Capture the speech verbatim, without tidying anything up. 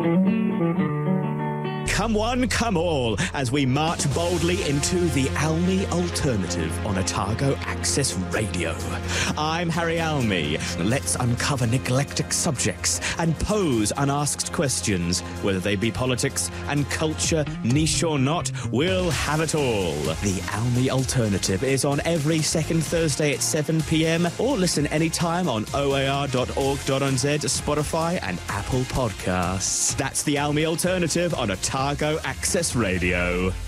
Come one, come all, as we march boldly into the Almy Alternative on Otago Access Radio. I'm Harry Almy. Let's uncover neglected subjects and pose unasked questions. Whether they be politics and culture, niche or not, we'll have it all. The Almy Alternative is on every second Thursday at seven p m, or listen anytime on o a r dot org dot n z, Spotify and Apple Podcasts. That's the Almy Alternative on Otago Access Radio.